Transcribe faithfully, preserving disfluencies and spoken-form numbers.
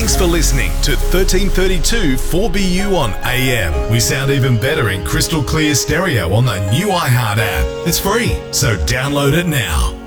Thanks for listening to thirteen thirty-two four B U on A M. We sound even better in crystal clear stereo on the new iHeart app. It's free, so download it now.